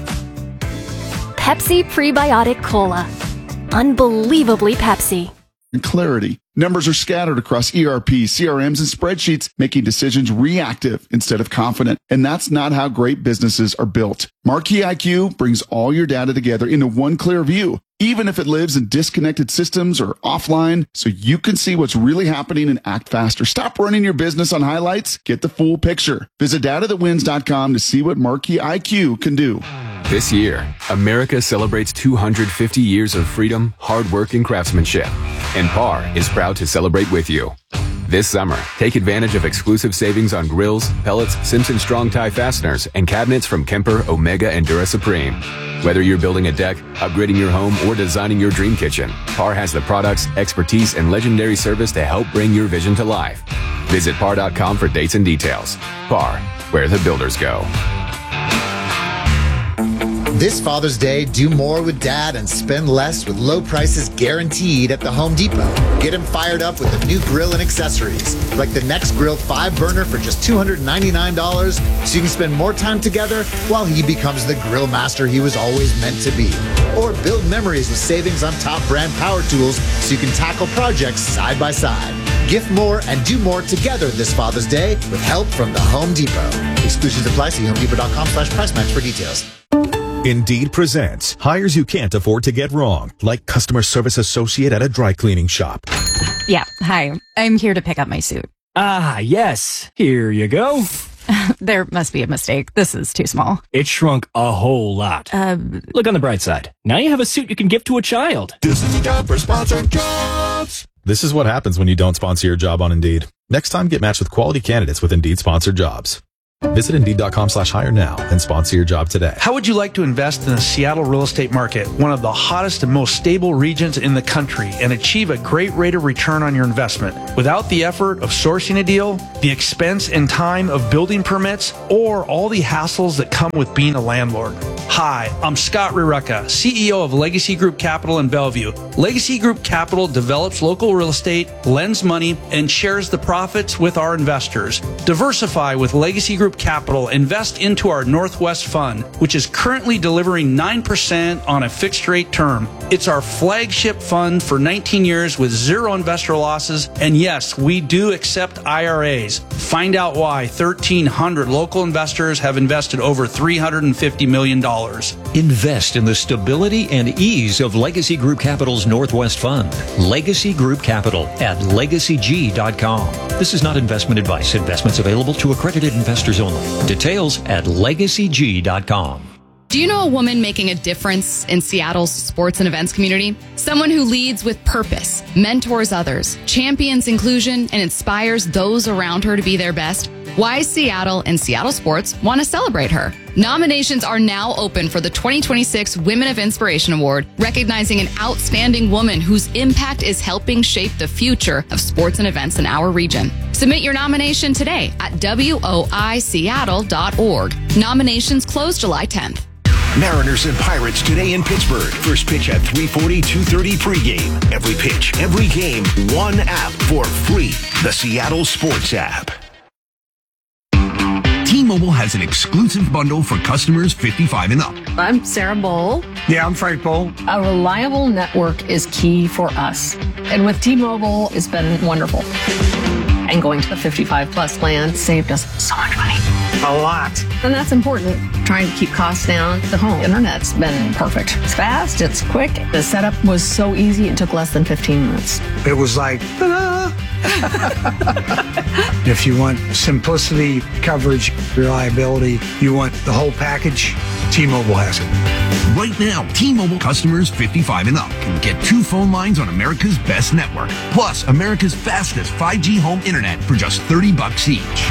Pepsi Prebiotic Cola. Unbelievably Pepsi. And clarity. Numbers are scattered across ERP, CRMs, and spreadsheets, making decisions reactive instead of confident. And that's not how great businesses are built. Marquee IQ brings all your data together into one clear view, even if it lives in disconnected systems or offline, so you can see what's really happening and act faster. Stop running your business on highlights. Get the full picture. Visit datathatwins.com to see what Marquee IQ can do. This year, America celebrates 250 years of freedom, hard work, and craftsmanship. And PAR is proud to celebrate with you. This summer, take advantage of exclusive savings on grills, pellets, Simpson Strong Tie fasteners, and cabinets from Kemper, Omega, and Dura Supreme. Whether you're building a deck, upgrading your home, or designing your dream kitchen, PAR has the products, expertise, and legendary service to help bring your vision to life. Visit PAR.com for dates and details. PAR, where the builders go. This Father's Day, do more with Dad and spend less with low prices guaranteed at the Home Depot. Get him fired up with a new grill and accessories, like the Next Grill 5-burner for just $299, so you can spend more time together while he becomes the grill master he was always meant to be. Or build memories with savings on top brand power tools so you can tackle projects side by side. Gift more and do more together this Father's Day with help from the Home Depot. Exclusions apply. See HomeDepot.com/price match for details. Indeed presents hires you can't afford to get wrong, like customer service associate at a dry cleaning shop. Yeah, hi. I'm here to pick up my suit. Ah, yes. Here you go. There must be a mistake. This is too small. It shrunk a whole lot. Look on the bright side. Now you have a suit you can give to a child. This is the job for sponsored jobs. This is what happens when you don't sponsor your job on Indeed. Next time, get matched with quality candidates with Indeed sponsored jobs. Visit Indeed.com/hire now and sponsor your job today. How would you like to invest in the Seattle real estate market, one of the hottest and most stable regions in the country, and achieve a great rate of return on your investment without the effort of sourcing a deal, the expense and time of building permits, or all the hassles that come with being a landlord? Hi, I'm Scott Rireka, CEO of Legacy Group Capital in Bellevue. Legacy Group Capital develops local real estate, lends money, and shares the profits with our investors. Diversify with Legacy Group Capital. Invest into our Northwest Fund, which is currently delivering 9% on a fixed rate term. It's our flagship fund for 19 years with zero investor losses. And yes, we do accept IRAs. Find out why 1,300 local investors have invested over $350 million. Invest in the stability and ease of Legacy Group Capital's Northwest Fund. Legacy Group Capital at legacyg.com. This is not investment advice. Investments available to accredited investors only. Details at legacyg.com. Do you know a woman making a difference in Seattle's sports and events community? Someone who leads with purpose, mentors others, champions inclusion, and inspires those around her to be their best? Why Seattle and Seattle Sports want to celebrate her. Nominations are now open for the 2026 Women of Inspiration Award, recognizing an outstanding woman whose impact is helping shape the future of sports and events in our region. Submit your nomination today at woiseattle.org. Nominations close July 10th. Mariners and Pirates today in Pittsburgh. First pitch at 3:40, 2:30 pregame. Every pitch, every game, one app for free. The Seattle Sports app. T-Mobile has an exclusive bundle for customers 55 and up. I'm Sarah Bowl. Yeah, I'm Frank Bowl. A reliable network is key for us. And with T-Mobile, it's been wonderful. And going to the 55 plus plan saved us so much money. A lot. And that's important. Trying to keep costs down. The home internet's been perfect. It's fast, it's quick. The setup was so easy, it took less than 15 minutes. It was like, ta-da! If you want simplicity, coverage, reliability, you want the whole package, T-Mobile has it. Right now, T-Mobile customers 55 and up can get 2 phone lines on America's best network, plus America's fastest 5G home internet for just $30 each.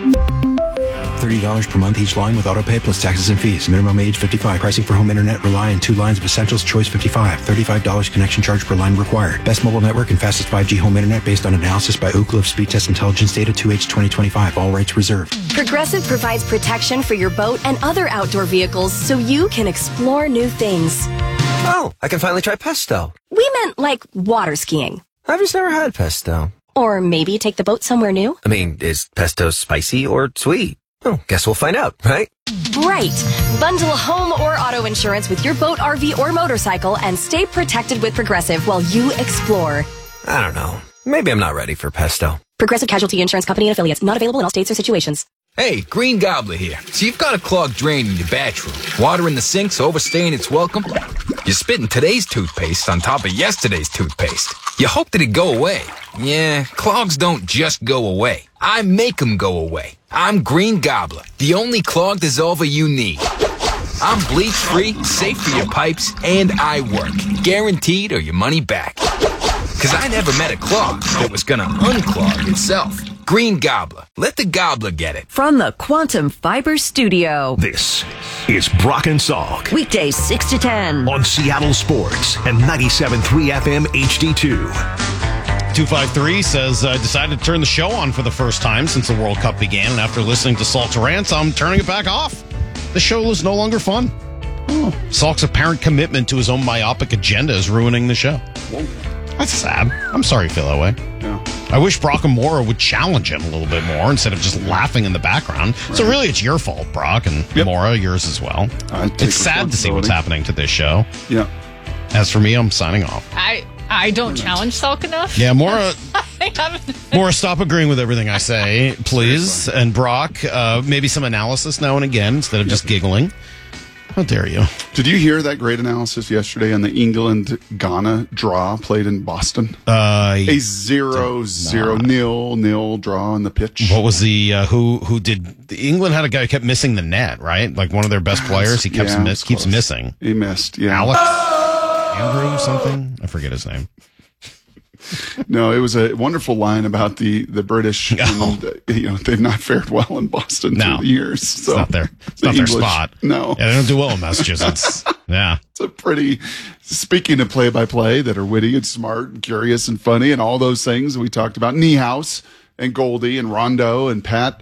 $30 per month each line with autopay plus taxes and fees. Minimum age 55. Pricing for home internet rely on 2 lines of essentials. Choice 55. $35 connection charge per line required. Best mobile network and fastest 5G home internet based on analysis by Ookla of Speed Test Intelligence data 2H 2025. All rights reserved. Progressive provides protection for your boat and other outdoor vehicles so you can explore new things. Oh, I can finally try pesto. We meant like water skiing. I've just never had pesto. Or maybe take the boat somewhere new. I mean, is pesto spicy or sweet? Oh, guess we'll find out, right? Right. Bundle home or auto insurance with your boat, RV, or motorcycle and stay protected with Progressive while you explore. I don't know. Maybe I'm not ready for pesto. Progressive Casualty Insurance Company and affiliates. Not available in all states or situations. Hey, Green Gobbler here. So you've got a clogged drain in your bathroom. Water in the sink's overstaying its welcome. You're spitting today's toothpaste on top of yesterday's toothpaste. You hope that it go away. Yeah, clogs don't just go away. I make them go away. I'm Green Gobbler, the only clog dissolver you need. I'm bleach-free, safe for your pipes, and I work. Guaranteed or your money back. Because I never met a clog that was gonna unclog itself. Green Gobbler. Let the gobbler get it. From the Quantum Fiber Studio. This is Brock and Salk. Weekdays 6 to 10. On Seattle Sports and 97.3 FM HD2. 253 says, decided to turn the show on for the first time since the World Cup began. And after listening to Salk's rants, I'm turning it back off. The show is no longer fun. Salk's apparent commitment to his own myopic agenda is ruining the show. That's sad. I'm sorry you feel that way. Yeah. I wish Brock and Maura would challenge him a little bit more instead of just laughing in the background. Right. So really, it's your fault, Brock, and Maura, yours as well. It's sad to see what's happening to this show. Yeah. As for me, I'm signing off. I don't challenge Salk enough. Yeah, Maura, stop agreeing with everything I say, please. And Brock, maybe some analysis now and again instead of just giggling. How dare you? Did you hear that great analysis yesterday on the England-Ghana draw played in Boston? A 0-0 draw on the pitch. What was the who did England had a guy who kept missing the net, right? Like one of their best players. He keeps missing. He missed. Yeah, Alex Andrew something. I forget his name. No, it was a wonderful line about the British. And, they've not fared well in Boston through the years. So it's not their spot. No, yeah, they don't do well in Massachusetts. Yeah, it's a pretty. Speaking of play-by-play that are witty and smart, and curious and funny, and all those things we talked about, Niehaus and Goldie and Rondo and Pat.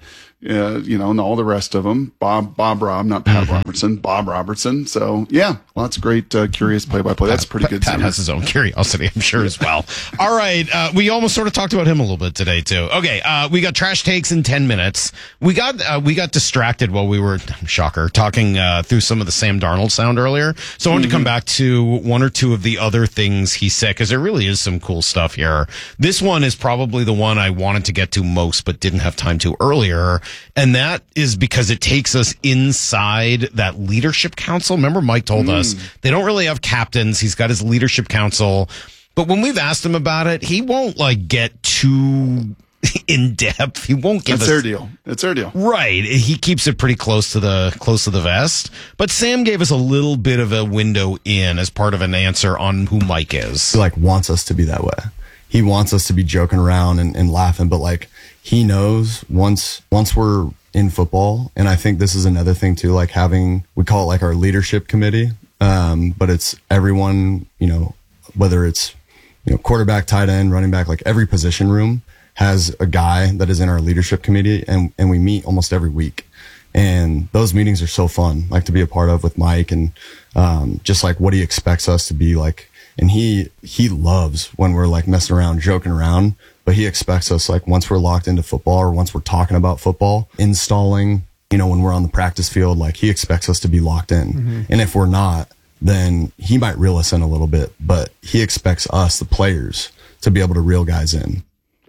And all the rest of them. Bob Rob, not Pat Robertson, Bob Robertson. So, yeah, lots of great, curious play-by-play. That's pretty good. Pat has his own curiosity, I'm sure, as well. All right. We almost sort of talked about him a little bit today, too. Okay. We got trash takes in 10 minutes. We got distracted while we were, shocker, talking through some of the Sam Darnold sound earlier. So I wanted to come back to one or two of the other things he said, because there really is some cool stuff here. This one is probably the one I wanted to get to most, but didn't have time to earlier. And that is because it takes us inside that leadership council. Remember, Mike told us they don't really have captains. He's got his leadership council. But when we've asked him about it, he won't get too in depth. He won't give us their deal. It's their deal. Right. He keeps it pretty close to the vest. But Sam gave us a little bit of a window in as part of an answer on who Mike is. He wants us to be that way. He wants us to be joking around and laughing, but he knows once we're in football, and I think this is another thing too, we call it our leadership committee, but it's everyone, whether it's, quarterback, tight end, running back, every position room has a guy that is in our leadership committee, and we meet almost every week. And those meetings are so fun, to be a part of with Mike, and just what he expects us to be like. And he loves when we're messing around, joking around, but he expects us once we're locked into football or once we're talking about football, installing, when we're on the practice field, he expects us to be locked in. Mm-hmm. And if we're not, then he might reel us in a little bit, but he expects us, the players, to be able to reel guys in.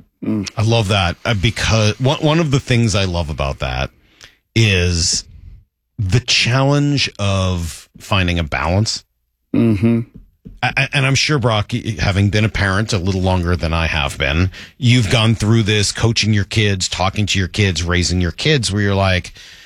I love that because one of the things I love about that is the challenge of finding a balance. Mm-hmm. And I'm sure, Brock, having been a parent a little longer than I have been, you've gone through this coaching your kids, talking to your kids, raising your kids, where you're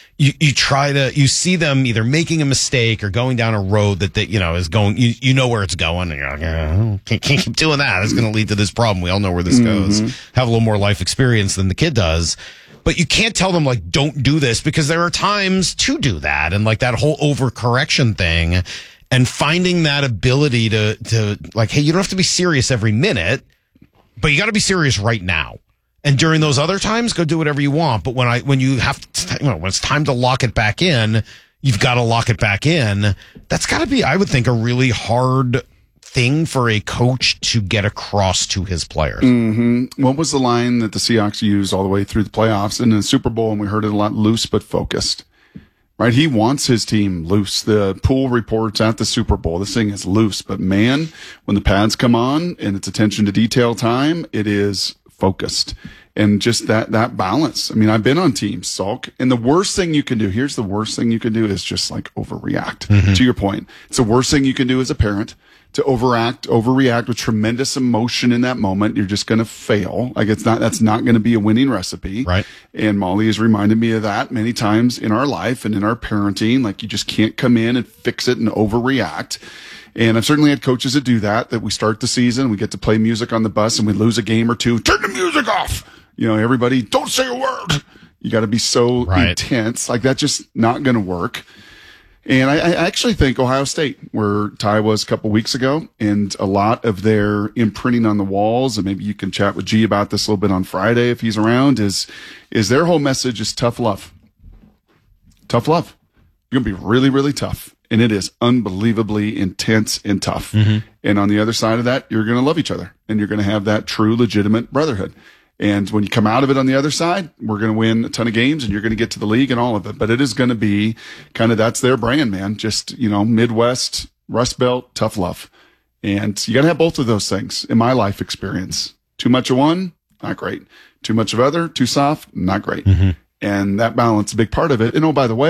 you see them either making a mistake or going down a road that is going, you know where it's going, and you're like, can't keep doing that. It's going to lead to this problem. We all know where this goes. Have a little more life experience than the kid does. But you can't tell them, don't do this, because there are times to do that. And that whole overcorrection thing. And finding that ability to hey, you don't have to be serious every minute, but you got to be serious right now. And during those other times, go do whatever you want. But when when it's time to lock it back in, you've got to lock it back in. That's got to be, I would think, a really hard thing for a coach to get across to his players. Mm-hmm. What was the line that the Seahawks used all the way through the playoffs and in the Super Bowl? And we heard it a lot: loose but focused. Right, he wants his team loose. The pool reports at the Super Bowl, this thing is loose. But man, when the pads come on and it's attention to detail time, it is focused. And just that balance. I mean, I've been on teams, Salk, and the worst thing you can do, here's the worst thing you can do, is just overreact. To your point, it's the worst thing you can do as a parent, to overreact with tremendous emotion in that moment. You're just going to fail. That's not going to be a winning recipe. Right. And Molly has reminded me of that many times in our life and in our parenting. You just can't come in and fix it and overreact. And I've certainly had coaches that do that we start the season, we get to play music on the bus and we lose a game or two. Turn the music off. Everybody, don't say a word. You got to be so intense. That's just not going to work. And I actually think Ohio State, where Ty was a couple weeks ago, and a lot of their imprinting on the walls, and maybe you can chat with G about this a little bit on Friday if he's around, is their whole message is tough love. Tough love. You're going to be really, really tough. And it is unbelievably intense and tough. Mm-hmm. And on the other side of that, you're going to love each other, and you're going to have that true, legitimate brotherhood. And when you come out of it on the other side, we're going to win a ton of games and you're going to get to the league and all of it. But it is going to be that's their brand, man. Just, Midwest, Rust Belt, tough love. And you got to have both of those things in my life experience. Too much of one, not great. Too much of other, too soft, not great. Mm-hmm. And that balance, a big part of it. And by the way,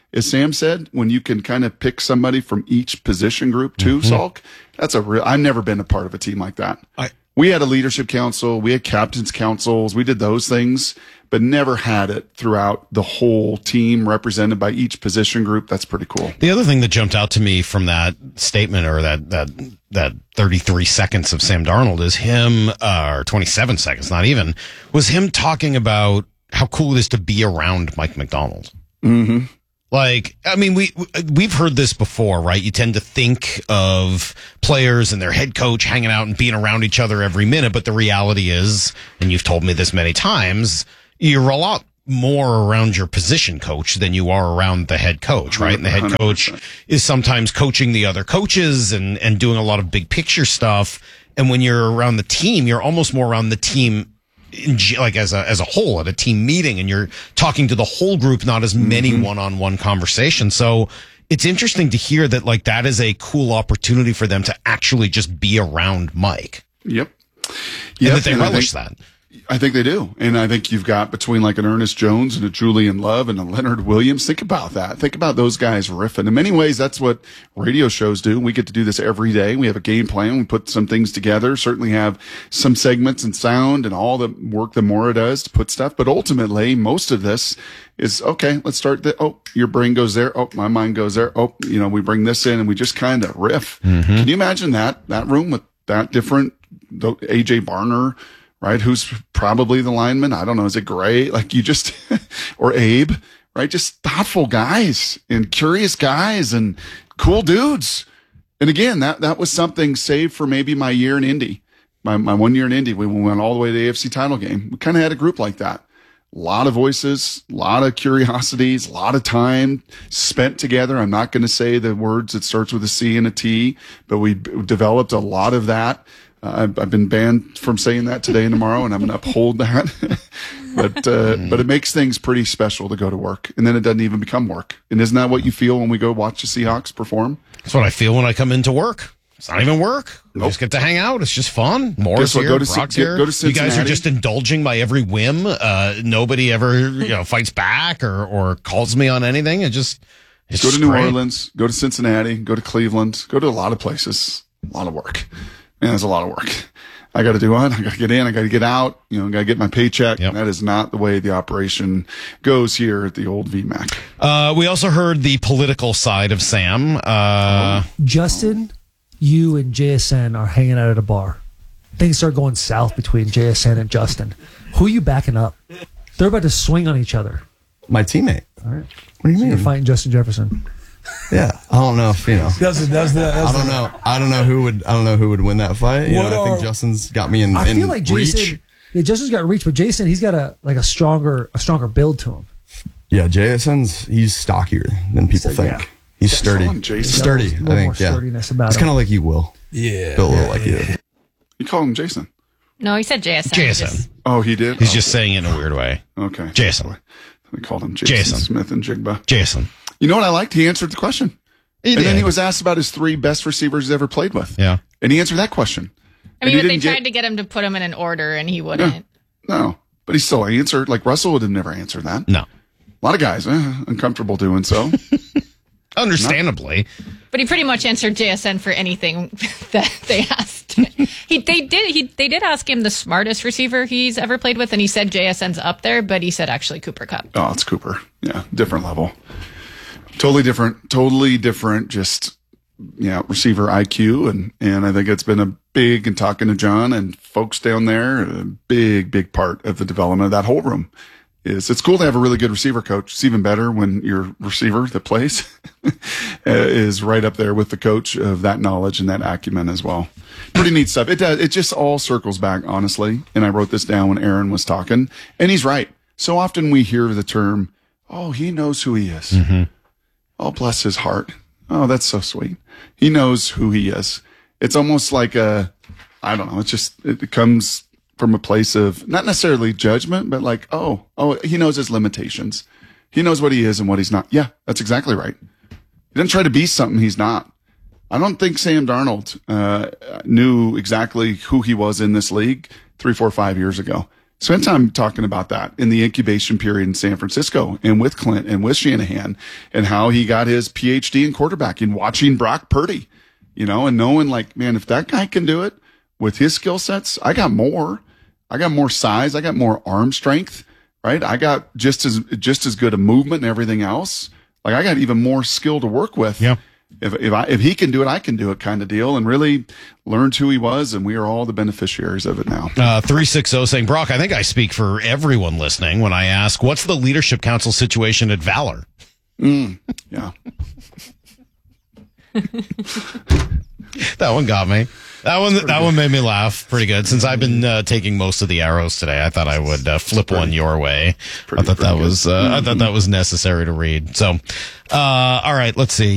as Sam said, when you can kind of pick somebody from each position group too, Salk, that's I've never been a part of a team like that. We had a leadership council, we had captain's councils, we did those things, but never had it throughout the whole team represented by each position group. That's pretty cool. The other thing that jumped out to me from that statement, or that 33 seconds of Sam Darnold, is him, or 27 seconds, not even, was him talking about how cool it is to be around Mike Macdonald. Mm-hmm. Like, I mean, we've heard this before, right? You tend to think of players and their head coach hanging out and being around each other every minute, but the reality is, and you've told me this many times, you're a lot more around your position coach than you are around the head coach, right? And the head coach 100%. Is sometimes coaching the other coaches and doing a lot of big picture stuff. And when you're around the team, you're almost more around the team like as a whole at a team meeting, and you're talking to the whole group, not as many one-on-one conversations. So it's interesting to hear that like that is a cool opportunity for them to actually just be around Mike. Yep. And that they relish that. I think they do. And I think you've got between like an Ernest Jones and a Julian Love and a Leonard Williams. Think about that. Think about those guys riffing. In many ways, that's what radio shows do. We get to do this every day. We have a game plan. We put some things together, certainly have some segments and sound and all the work that Maura does to put stuff. But ultimately, most of this is, okay, let's start your brain goes there. Oh, my mind goes there. Oh, we bring this in and we just kind of riff. Can you imagine that room with that different AJ Barner, right? Who's probably the lineman. I don't know. Is it Gray? Like you just, or Abe, right? Just thoughtful guys and curious guys and cool dudes. And again, that was something saved for maybe my year in Indy, my 1 year in Indy. We went all the way to the AFC title game. We kind of had a group like that. A lot of voices, a lot of curiosities, a lot of time spent together. I'm not going to say the words that starts with a C and a T, but we developed a lot of that. I've been banned from saying that today and tomorrow, and I'm going to uphold that. But it makes things pretty special to go to work, and then it doesn't even become work. And isn't that what you feel when we go watch the Seahawks perform? That's what I feel when I come into work. It's not even work. We just get to hang out. It's just fun. Morris here, Brock's here. Go to Cincinnati. You guys are just indulging my every whim. Nobody ever fights back or calls me on anything. Go to New Orleans. Go to Cincinnati. Go to Cleveland. Go to a lot of places. A lot of work. Man, there's a lot of work. I got to do what? I got to get in. I got to get out. Got to get my paycheck. Yep. That is not the way the operation goes here at the old VMAC. We also heard the political side of Sam. Justin, you and JSN are hanging out at a bar. Things start going south between JSN and Justin. Who are you backing up? They're about to swing on each other. My teammate. All right. What do you mean? You're fighting Justin Jefferson. Yeah, I don't know if I don't know who would win that fight. I think Justin's got me in. I feel like Jason. Yeah, Justin's got reach, but Jason, he's got a stronger build to him. Yeah, he's stockier than people think. Yeah. He's sturdy. Sturdy, I think. Yeah, it's kind of like you, Will. Yeah, built a little like you. You call him Jason? No, he said JSN. Jason. Oh, he did. He's just saying it in a weird way. Okay, Jason. We called him Jason Smith and Jigba. Jason. You know what I liked? He answered the question. And then he was asked about his 3 best receivers he's ever played with. Yeah. And he answered that question. I mean, but they tried to get him to put him in an order, and he wouldn't. Yeah. No. But he still answered. Like, Russell would have never answered that. No. A lot of guys uncomfortable doing so. Understandably. But he pretty much answered JSN for anything that they asked. They did ask him the smartest receiver he's ever played with, and he said JSN's up there, but he said actually Cooper Kupp. Oh, it's Cooper. Yeah, different level. Totally different, just, receiver IQ. And I think it's been a big, and talking to John and folks down there, a big, big part of the development of that whole room. It's cool to have a really good receiver coach. It's even better when your receiver that plays is right up there with the coach of that knowledge and that acumen as well. Pretty neat stuff. It does. It just all circles back, honestly. And I wrote this down when Aaron was talking, and he's right. So often we hear the term, "Oh, he knows who he is." Mm-hmm. Oh, bless his heart. Oh, that's so sweet. He knows who he is. It's almost like I don't know. It comes from a place of not necessarily judgment, but like, oh, he knows his limitations. He knows what he is and what he's not. Yeah, that's exactly right. He doesn't try to be something he's not. I don't think Sam Darnold knew exactly who he was in this league 3, 4, 5 years ago. Spent time talking about that in the incubation period in San Francisco and with Clint and with Shanahan and how he got his PhD in quarterbacking, watching Brock Purdy, and knowing like, man, if that guy can do it with his skill sets, I got more size. I got more arm strength, right? I got just as good a movement and everything else. Like I got even more skill to work with. Yeah. If he can do it, I can do it kind of deal, and really learned who he was, and we are all the beneficiaries of it now. 360 saying, Brock, I think I speak for everyone listening when I ask, what's the leadership council situation at Valor? Yeah. That one got me. That one made me laugh pretty good. Since I've been taking most of the arrows today, I thought I would flip one your way. I thought that was necessary to read. So, all right, let's see.